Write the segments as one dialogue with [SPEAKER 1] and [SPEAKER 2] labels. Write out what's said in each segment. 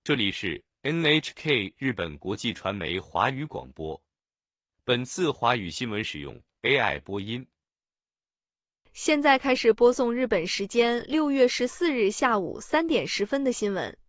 [SPEAKER 1] 这里是 NHK 日本国际传媒华语广播。本次华语新闻使用 AI 播音。
[SPEAKER 2] 现在开始播送日本时间6月14日下午3点10分的新闻。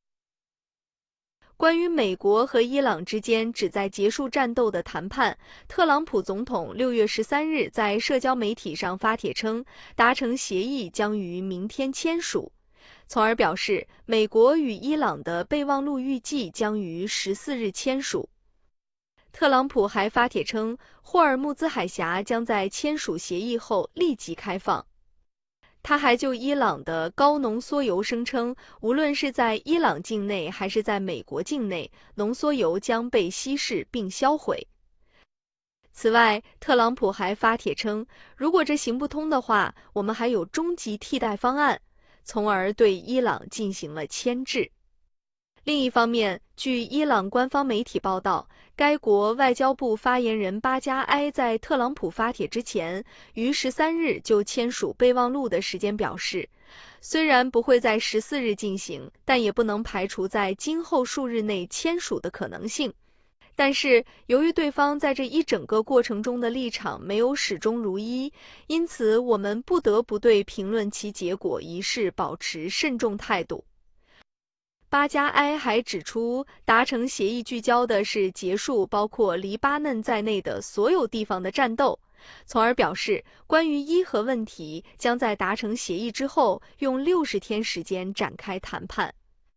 [SPEAKER 2] 关于美国和伊朗之间旨在结束战斗的谈判，特朗普总统6月13日在社交媒体上发帖称，达成协议将于明天签署，从而表示美国与伊朗的备忘录预计将于14日签署。特朗普还发帖称，霍尔木兹海峡将在签署协议后立即开放。他还就伊朗的高浓缩铀声称，无论是在伊朗境内还是在美国境内，浓缩铀将被稀释并销毁。此外，特朗普还发帖称，如果这行不通的话，我们还有终极替代方案，从而对伊朗进行了牵制。另一方面，据伊朗官方媒体报道，该国外交部发言人巴加埃在特朗普发帖之前，于13日就签署备忘录的时间表示，虽然不会在14日进行，但也不能排除在今后数日内签署的可能性。但是，由于对方在这一整个过程中的立场没有始终如一，因此我们不得不对评论其结果一事保持慎重态度。巴加埃还指出，达成协议聚焦的是结束包括黎巴嫩在内的所有地方的战斗，从而表示，关于伊核问题将在达成协议之后用60天时间展开谈判。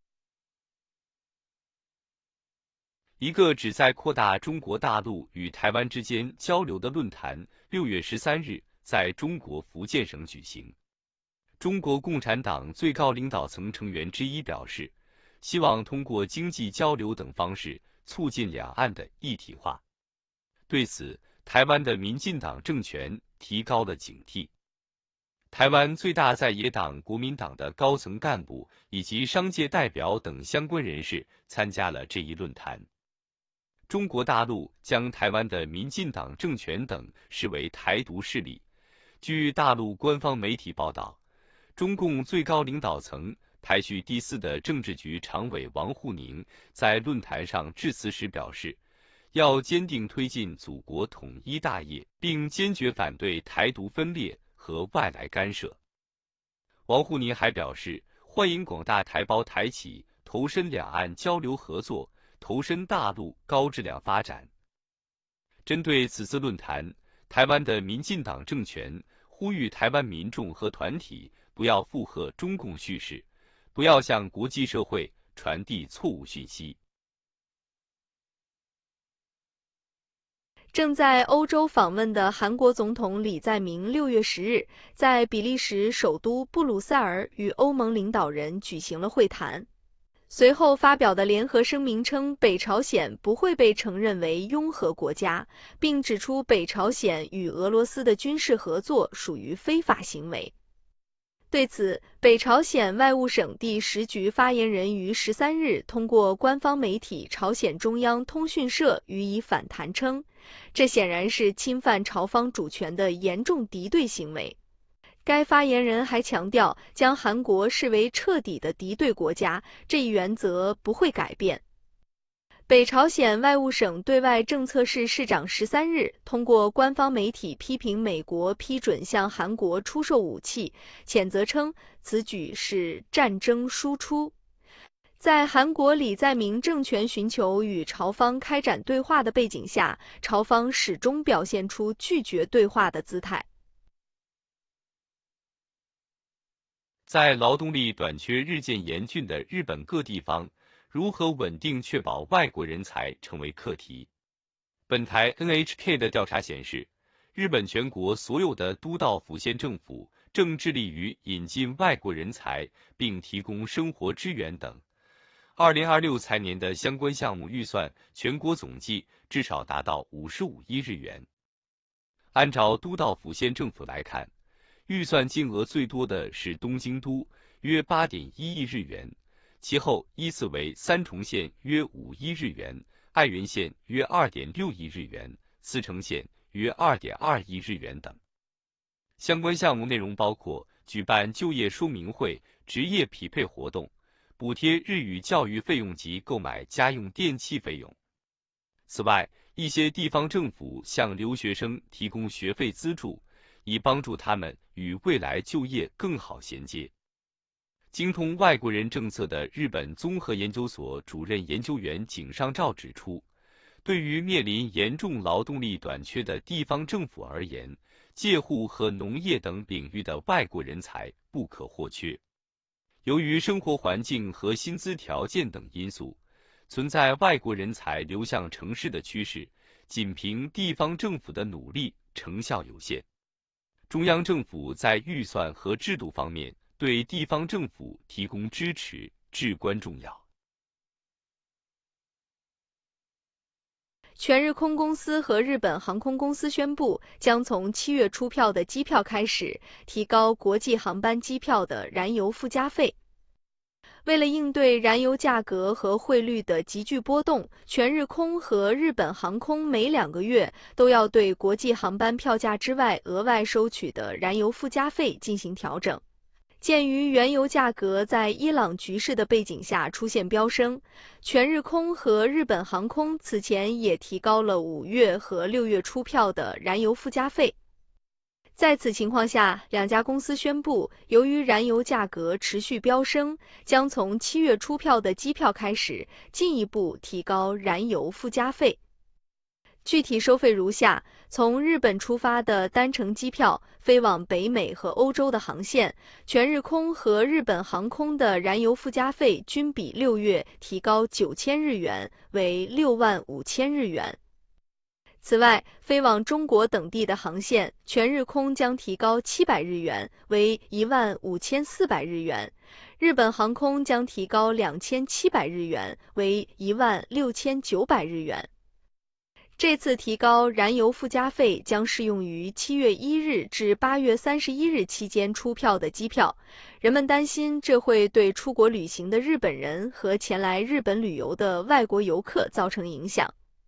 [SPEAKER 1] 一个旨在扩大中国大陆与台湾之间交流的论坛6月13日在中国福建省举行。中国共产党最高领导层成员之一表示，希望通过经济交流等方式促进两岸的一体化。对此，台湾的民进党政权提高了警惕。台湾最大在野党国民党的高层干部以及商界代表等相关人士参加了这一论坛。中国大陆将台湾的民进党政权等视为台独势力。据大陆官方媒体报道，中共最高领导层排序第4的政治局常委王沪宁在论坛上致辞时表示，要坚定推进祖国统一大业，并坚决反对台独分裂和外来干涉。王沪宁还表示，欢迎广大台胞台企投身两岸交流合作，投身大陆高质量发展。针对此次论坛，台湾的民进党政权呼吁台湾民众和团体不要附和中共叙事，不要向国际社会传递错误讯息。
[SPEAKER 2] 正在欧洲访问的韩国总统李在明6月10日在比利时首都布鲁塞尔与欧盟领导人举行了会谈。随后发表的联合声明称，北朝鲜不会被承认为拥核国家，并指出北朝鲜与俄罗斯的军事合作属于非法行为。对此，北朝鲜外务省第10局发言人于13日通过官方媒体朝鲜中央通讯社予以反弹称，这显然是侵犯朝方主权的严重敌对行为。该发言人还强调，将韩国视为彻底的敌对国家，这一原则不会改变。北朝鲜外务省对外政策室室长13日通过官方媒体批评美国批准向韩国出售武器，谴责称此举是战争输出。在韩国李在明政权寻求与朝方开展对话的背景下，朝方始终表现出拒绝对话的姿态。
[SPEAKER 1] 在劳动力短缺日渐严峻的日本各地方，如何稳定确保外国人才成为课题。本台 NHK 的调查显示，日本全国所有的都道府县政府正致力于引进外国人才，并提供生活支援等。2026财年的相关项目预算全国总计至少达到55亿日元。按照都道府县政府来看，预算金额最多的是东京都，约8.1亿日元。其后依次为三重县约5亿日元，爱媛县约2.6亿日元，茨城县约2.2亿日元等。相关项目内容包括举办就业说明会、职业匹配活动、 补贴日语教育费用及购买家用电器费用。此外，一些地方政府向留学生提供学费资助，以帮助他们与未来就业更好衔接。精通外国人政策的日本综合研究所主任研究员井上照指出，对于面临严重劳动力短缺的地方政府而言，介护和农业等领域的外国人才不可或缺。由于生活环境和薪资条件等因素，存在外国人才流向城市的趋势，仅凭地方政府的努力成效有限。中央政府在预算和制度方面对地方政府提供支持至关重要。
[SPEAKER 2] 全日空公司和日本航空公司宣布，将从7月出票的机票开始，提高国际航班机票的燃油附加费。为了应对燃油价格和汇率的急剧波动，全日空和日本航空每2个月都要对国际航班票价之外额外收取的燃油附加费进行调整。鉴于原油价格在伊朗局势的背景下出现飙升，全日空和日本航空此前也提高了5月和6月出票的燃油附加费。在此情况下，两家公司宣布，由于燃油价格持续飙升，将从7月出票的机票开始，进一步提高燃油附加费。具体收费如下：从日本出发的单程机票，飞往北美和欧洲的航线，全日空和日本航空的燃油附加费均比6月提高9000日元，为65000日元。此外，飞往中国等地的航线，全日空将提高700日元，为15400日元；日本航空将提高2700日元，为16900日元。这次提高燃油附加费将适用于7月1日至8月31日期间出票的机票。人们担心这会对出国旅行的日本人和前来日本旅游的外国游客造成影响。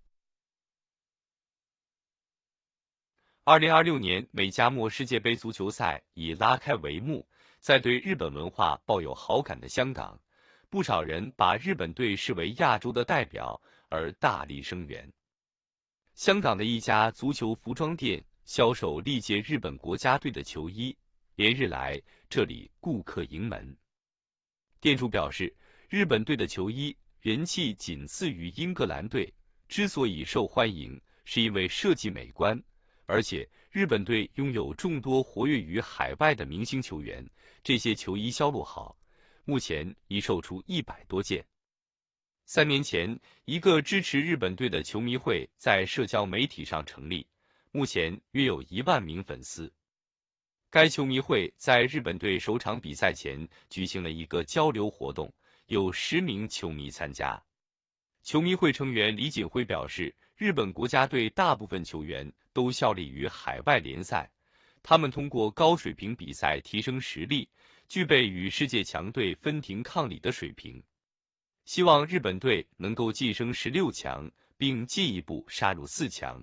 [SPEAKER 1] 2026年美加墨世界杯足球赛已拉开帷幕，在对日本文化抱有好感的香港，不少人把日本队视为亚洲的代表而大力声援。香港的一家足球服装店销售历届日本国家队的球衣，连日来这里顾客盈门。店主表示，日本队的球衣人气仅次于英格兰队，之所以受欢迎，是因为设计美观，而且日本队拥有众多活跃于海外的明星球员，这些球衣销路好，目前已售出100多件。3年前，一个支持日本队的球迷会在社交媒体上成立，目前约有1万名粉丝。该球迷会在日本队首场比赛前举行了一个交流活动，有10名球迷参加。球迷会成员李锦辉表示，日本国家队大部分球员都效力于海外联赛，他们通过高水平比赛提升实力，具备与世界强队分庭抗礼的水平。希望日本队能够晋升16强，并进一步杀入4强。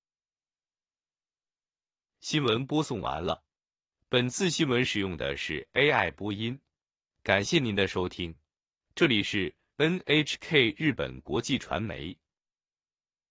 [SPEAKER 1] 新闻播送完了，本次新闻使用的是 AI 播音，感谢您的收听，这里是 NHK 日本国际传媒。